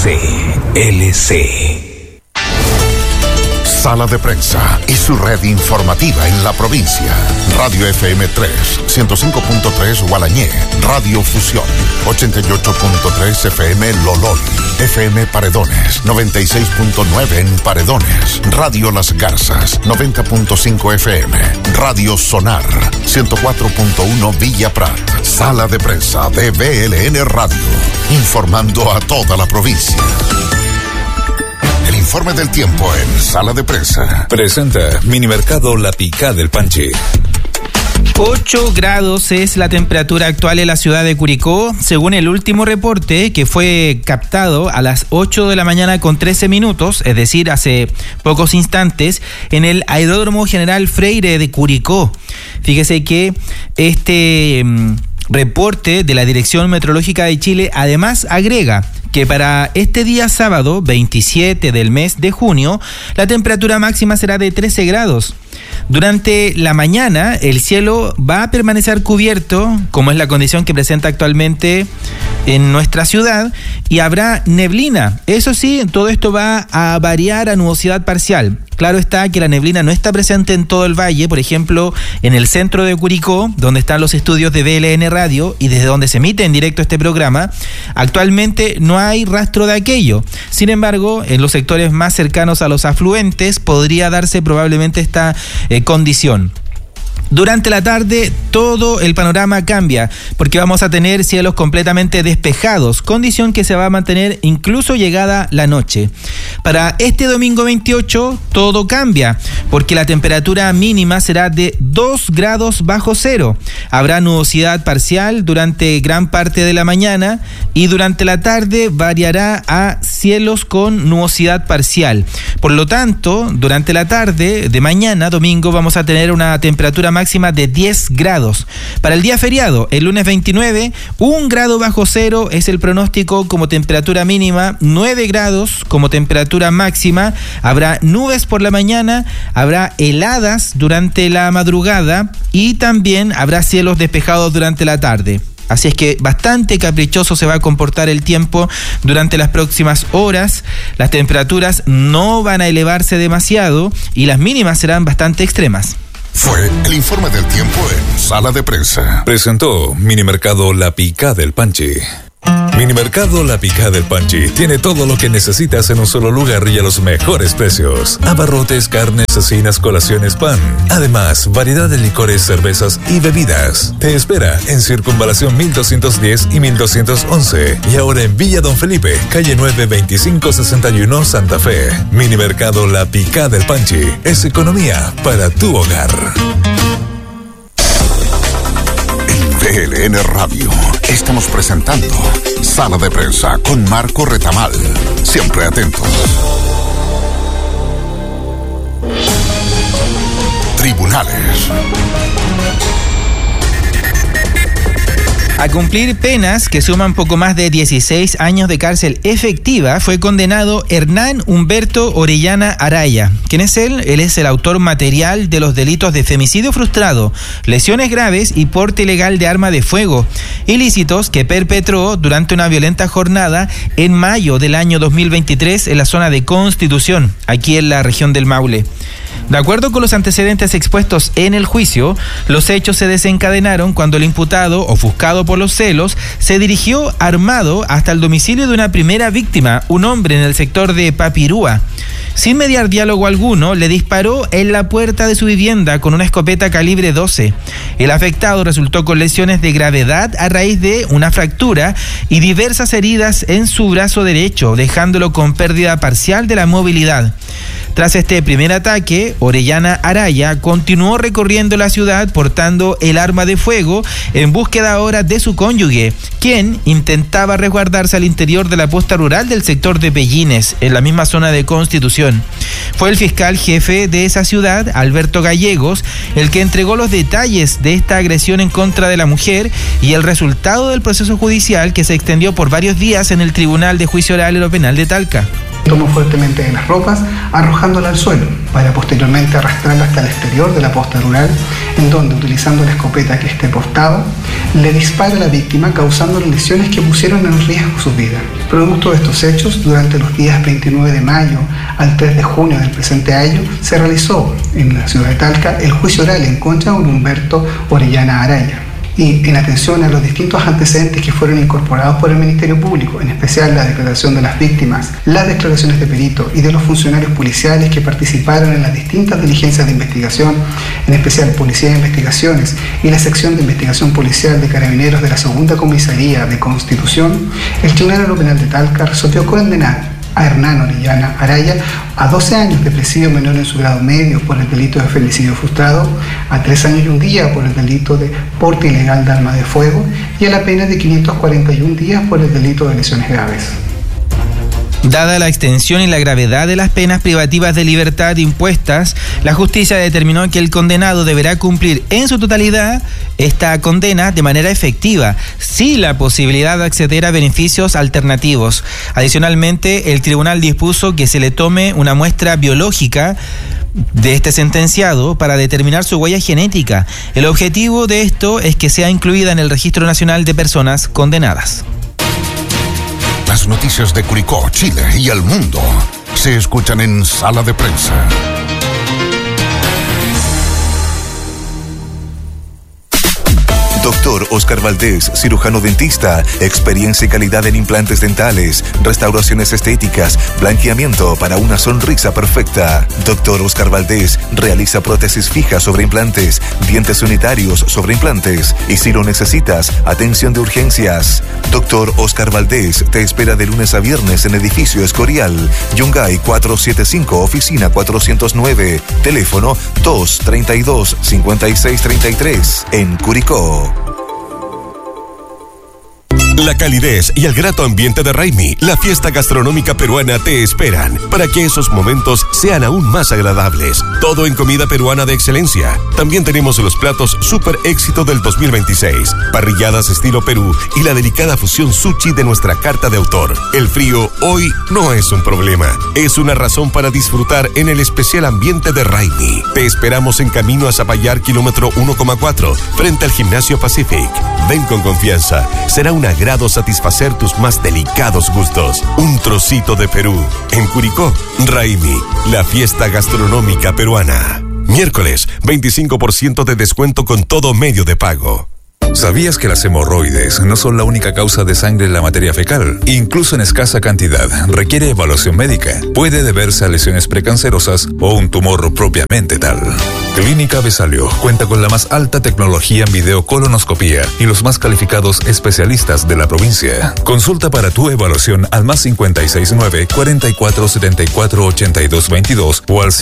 SLC. Sala de Prensa y su red informativa en la provincia. Radio FM 3, 105.3 Gualañé, Radio Fusión, 88.3 FM Lolol, FM Paredones, 96.9 en Paredones, Radio Las Garzas, 90.5 FM, Radio Sonar, 104.1 Villa Prat. Sala de Prensa de BLN Radio, informando a toda la provincia. El informe del tiempo en Sala de Prensa. Presenta Minimercado La Picada del Panchi. 8 grados es la temperatura actual en la ciudad de Curicó, según el último reporte que fue captado a las 8 de la mañana con 13 minutos, es decir, hace pocos instantes, en el Aeródromo General Freire de Curicó. Fíjese que este reporte de la Dirección Meteorológica de Chile además agrega que para este día sábado 27 del mes de junio la temperatura máxima será de 13 grados. Durante la mañana el cielo va a permanecer cubierto, como es la condición que presenta actualmente en nuestra ciudad, y habrá neblina. Eso sí, todo esto va a variar a nubosidad parcial. Claro está que la neblina no está presente en todo el valle, por ejemplo, en el centro de Curicó, donde están los estudios de BLN Radio y desde donde se emite en directo este programa. Actualmente no hay rastro de aquello. Sin embargo, en los sectores más cercanos a los afluentes podría darse probablemente esta condición. Durante la tarde todo el panorama cambia porque vamos a tener cielos completamente despejados, condición que se va a mantener incluso llegada la noche. Para este domingo 28 todo cambia porque la temperatura mínima será de 2 grados bajo cero. Habrá nubosidad parcial durante gran parte de la mañana y durante la tarde variará a cielos con nubosidad parcial. Por lo tanto, durante la tarde de mañana, domingo, vamos a tener una temperatura máxima de 10 grados. Para el día feriado, el lunes 29, 1 grado bajo cero es el pronóstico como temperatura mínima, 9 grados como temperatura máxima. Habrá nubes por la mañana, habrá heladas durante la madrugada y también habrá cielos despejados durante la tarde. Así es que bastante caprichoso se va a comportar el tiempo durante las próximas horas. Las temperaturas no van a elevarse demasiado y las mínimas serán bastante extremas. Fue el informe del tiempo en Sala de Prensa. Presentó Minimercado La Picada del Panchi. Minimercado La Picada del Panchi tiene todo lo que necesitas en un solo lugar y a los mejores precios. Abarrotes, carnes, cecinas, colaciones, pan. Además, variedad de licores, cervezas y bebidas. Te espera en Circunvalación 1210 y 1211. Y ahora en Villa Don Felipe, calle 9, 2561, Santa Fe. Minimercado La Picada del Panchi es economía para tu hogar. BLN Radio. Estamos presentando Sala de Prensa con Marco Retamal. Siempre atentos. Tribunales. A cumplir penas que suman poco más de 16 años de cárcel efectiva, fue condenado Hernán Humberto Orellana Araya. ¿Quién es él? Él es el autor material de los delitos de femicidio frustrado, lesiones graves y porte ilegal de arma de fuego, ilícitos que perpetró durante una violenta jornada en mayo del año 2023 en la zona de Constitución, aquí en la región del Maule. De acuerdo con los antecedentes expuestos en el juicio, los hechos se desencadenaron cuando el imputado, ofuscado por los celos, se dirigió armado hasta el domicilio de una primera víctima, un hombre en el sector de Papirúa. Sin mediar diálogo alguno, le disparó en la puerta de su vivienda con una escopeta calibre 12. El afectado resultó con lesiones de gravedad a raíz de una fractura y diversas heridas en su brazo derecho, dejándolo con pérdida parcial de la movilidad. Tras este primer ataque, Orellana Araya continuó recorriendo la ciudad portando el arma de fuego en búsqueda ahora de su cónyuge, quien intentaba resguardarse al interior de la posta rural del sector de Pellines, en la misma zona de Constitución. Fue el fiscal jefe de esa ciudad, Alberto Gallegos, el que entregó los detalles de esta agresión en contra de la mujer y el resultado del proceso judicial que se extendió por varios días en el Tribunal de Juicio Oral y Penal de Talca. tomó fuertemente de las ropas, arrojándola al suelo, para posteriormente arrastrarla hasta el exterior de la posta rural, en donde, utilizando la escopeta que este portaba, le dispara a la víctima, causando lesiones que pusieron en riesgo su vida. Producto de estos hechos, durante los días 29 de mayo al 3 de junio del presente año, se realizó en la ciudad de Talca el juicio oral en contra de Humberto Orellana Araya. Y en atención a los distintos antecedentes que fueron incorporados por el Ministerio Público, en especial la declaración de las víctimas, las declaraciones de perito y de los funcionarios policiales que participaron en las distintas diligencias de investigación, en especial Policía de Investigaciones y la sección de investigación policial de Carabineros de la Segunda Comisaría de Constitución, el Tribunal Penal de Talca resolvió condenar a Hernán Orellana Araya a 12 años de presidio menor en su grado medio por el delito de femicidio frustrado, a 3 años y un día por el delito de porte ilegal de arma de fuego y a la pena de 541 días por el delito de lesiones graves. Dada la extensión y la gravedad de las penas privativas de libertad impuestas, la justicia determinó que el condenado deberá cumplir en su totalidad esta condena de manera efectiva, sin la posibilidad de acceder a beneficios alternativos. Adicionalmente, el tribunal dispuso que se le tome una muestra biológica de este sentenciado para determinar su huella genética. El objetivo de esto es que sea incluida en el Registro Nacional de Personas Condenadas. Las noticias de Curicó, Chile y el mundo se escuchan en Sala de Prensa. Doctor Oscar Valdés, cirujano dentista, experiencia y calidad en implantes dentales, restauraciones estéticas, blanqueamiento para una sonrisa perfecta. Doctor Oscar Valdés realiza prótesis fijas sobre implantes, dientes unitarios sobre implantes y si lo necesitas, atención de urgencias. Doctor Oscar Valdés te espera de lunes a viernes en edificio Escorial, Yungay 475, oficina 409, teléfono 232-5633, en Curicó. La calidez y el grato ambiente de Raimi, la fiesta gastronómica peruana, te esperan para que esos momentos sean aún más agradables. Todo en comida peruana de excelencia. También tenemos los platos super éxito del 2026, parrilladas estilo Perú y la delicada fusión sushi de nuestra carta de autor. El frío hoy no es un problema, es una razón para disfrutar en el especial ambiente de Raimi. Te esperamos en camino a Zapallar, kilómetro 1,4, frente al Gimnasio Pacific. Ven con confianza, será un agrado satisfacer tus más delicados gustos. Un trocito de Perú. En Curicó, Raimi, la fiesta gastronómica peruana. Miércoles, 25% de descuento con todo medio de pago. ¿Sabías que las hemorroides no son la única causa de sangre en la materia fecal? Incluso en escasa cantidad, requiere evaluación médica. Puede deberse a lesiones precancerosas o un tumor propiamente tal. Clínica Besalio cuenta con la más alta tecnología en videocolonoscopía y los más calificados especialistas de la provincia. Consulta para tu evaluación al más 569-4474-8222 o al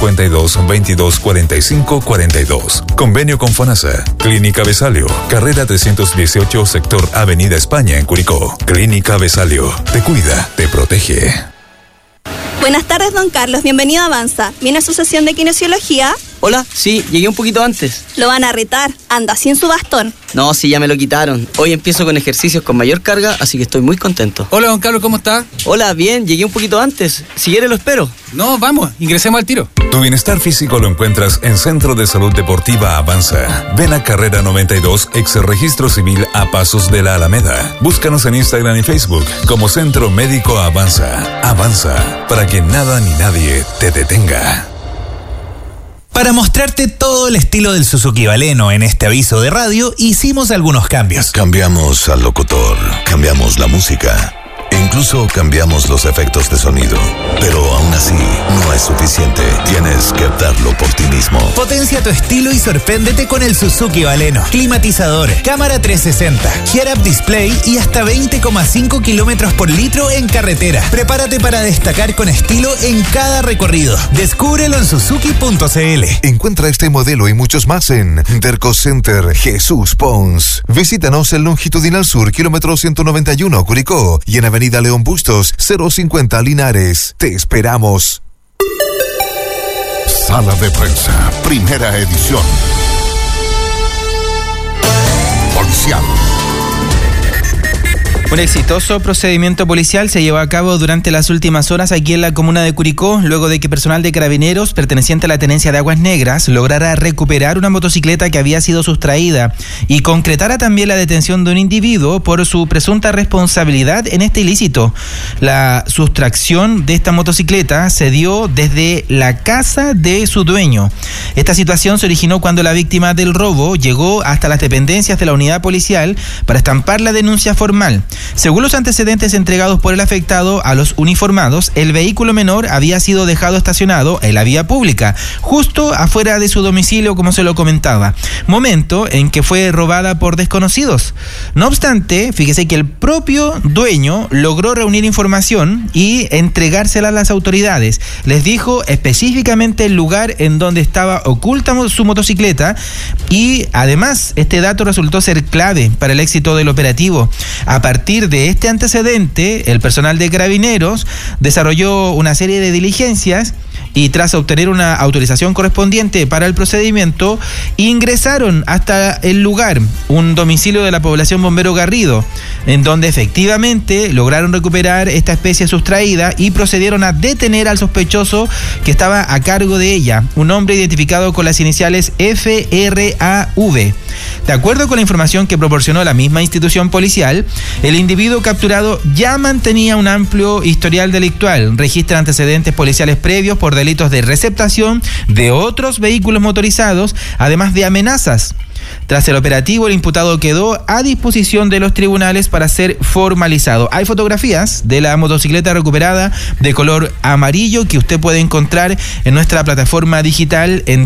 752-2245-42. Convenio con FONASA. Clínica Besalio, carrera 318, sector Avenida España, en Curicó. Clínica Besalio, te cuida, te protege. Buenas tardes, don Carlos. Bienvenido a Avanza. ¿Viene a su sesión de kinesiología? Hola, sí, llegué un poquito antes. Lo van a retar. Anda sin su bastón. No, sí, ya me lo quitaron. Hoy empiezo con ejercicios con mayor carga, así que estoy muy contento. Hola, don Carlos, ¿cómo está? Hola, bien, llegué un poquito antes. Si quiere lo espero. No, vamos, ingresemos al tiro. Tu bienestar físico lo encuentras en Centro de Salud Deportiva Avanza. Ven a Carrera 92, ex Registro Civil, a pasos de la Alameda. Búscanos en Instagram y Facebook como Centro Médico Avanza. Avanza, para que nada ni nadie te detenga. Para mostrarte todo el estilo del Suzuki Baleno en este aviso de radio, hicimos algunos cambios. Cambiamos al locutor, cambiamos la música, e incluso cambiamos los efectos de sonido. Pero aún así, no es suficiente. Tienes que darlo por ti mismo. Potencia tu estilo y sorpréndete con el Suzuki Baleno. Climatizador, cámara 360, head-up display y hasta 20,5 kilómetros por litro en carretera. Prepárate para destacar con estilo en cada recorrido. Descúbrelo en suzuki.cl. Encuentra este modelo y muchos más en Derco Center Jesús Pons. Visítanos en Longitudinal Sur, kilómetro 191, Curicó, y en Avenida León Bustos, 050 Linares. Te esperamos. Sala de Prensa, primera edición. Policial. Un exitoso procedimiento policial se llevó a cabo durante las últimas horas aquí en la comuna de Curicó, luego de que personal de Carabineros perteneciente a la Tenencia de Aguas Negras lograra recuperar una motocicleta que había sido sustraída y concretara también la detención de un individuo por su presunta responsabilidad en este ilícito. La sustracción de esta motocicleta se dio desde la casa de su dueño. Esta situación se originó cuando la víctima del robo llegó hasta las dependencias de la unidad policial para estampar la denuncia formal. Según los antecedentes entregados por el afectado a los uniformados, el vehículo menor había sido dejado estacionado en la vía pública, justo afuera de su domicilio, como se lo comentaba, momento en que fue robada por desconocidos. No obstante, fíjese que el propio dueño logró reunir información y entregársela a las autoridades. Les dijo específicamente el lugar en donde estaba oculta su motocicleta y además este dato resultó ser clave para el éxito del operativo. A partir de este antecedente, el personal de Carabineros desarrolló una serie de diligencias y tras obtener una autorización correspondiente para el procedimiento, ingresaron hasta el lugar, un domicilio de la población Bombero Garrido, en donde efectivamente lograron recuperar esta especie sustraída y procedieron a detener al sospechoso que estaba a cargo de ella, un hombre identificado con las iniciales FRAV. De acuerdo con la información que proporcionó la misma institución policial, el individuo capturado ya mantenía un amplio historial delictual, registra antecedentes policiales previos por delitos de receptación de otros vehículos motorizados, además de amenazas. Tras el operativo, el imputado quedó a disposición de los tribunales para ser formalizado. Hay fotografías de la motocicleta recuperada de color amarillo que usted puede encontrar en nuestra plataforma digital en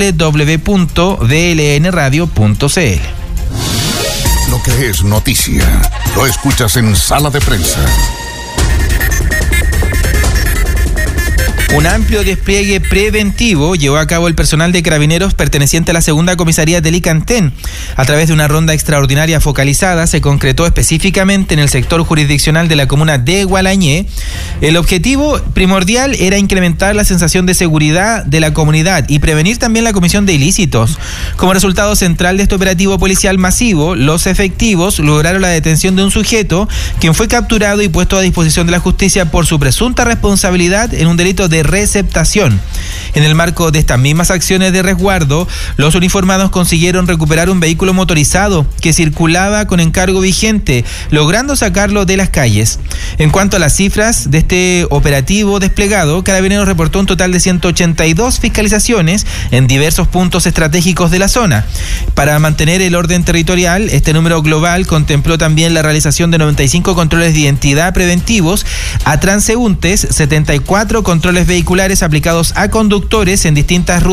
www.dlnradio.cl. Lo que es noticia, lo escuchas en Sala de Prensa. Un amplio despliegue preventivo llevó a cabo el personal de Carabineros perteneciente a la segunda comisaría de Licantén. A través de una ronda extraordinaria focalizada, se concretó específicamente en el sector jurisdiccional de la comuna de Gualañé. El objetivo primordial era incrementar la sensación de seguridad de la comunidad y prevenir también la comisión de ilícitos. Como resultado central de este operativo policial masivo, los efectivos lograron la detención de un sujeto quien fue capturado y puesto a disposición de la justicia por su presunta responsabilidad en un delito de receptación. En el marco de estas mismas acciones de resguardo, los uniformados consiguieron recuperar un vehículo motorizado que circulaba con encargo vigente, logrando sacarlo de las calles. En cuanto a las cifras de este operativo desplegado, Carabineros reportó un total de 182 fiscalizaciones en diversos puntos estratégicos de la zona. Para mantener el orden territorial, este número global contempló también la realización de 95 controles de identidad preventivos a transeúntes, 74 controles vehiculares aplicados a conductores en distintas rutas